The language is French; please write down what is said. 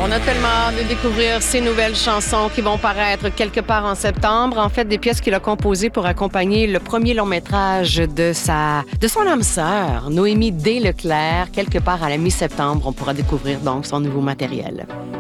On a tellement hâte de découvrir ces nouvelles chansons qui vont paraître quelque part en septembre. En fait, des pièces qu'il a composées pour accompagner le premier long-métrage de son âme sœur, Noémie D. Leclerc. Quelque part à la mi-septembre, on pourra découvrir donc son nouveau matériel.